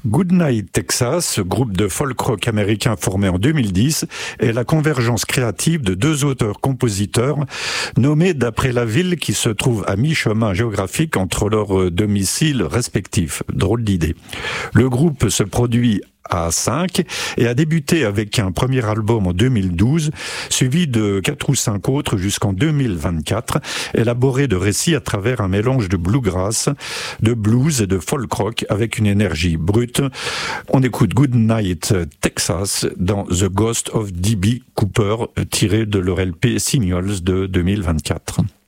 Goodnight Texas, groupe de folk rock américain formé en 2010, est la convergence créative de deux auteurs-compositeurs nommés d'après la ville qui se trouve à mi-chemin géographique entre leurs domiciles respectifs. Drôle d'idée. Le groupe se produit à 5 et a débuté avec un premier album en 2012, suivi de 4 ou 5 autres jusqu'en 2024, élaboré de récits à travers un mélange de bluegrass, de blues et de folk rock avec une énergie brute. On écoute Goodnight Texas dans The Ghost of D.B. Cooper, tiré de leur LP Signals de 2024.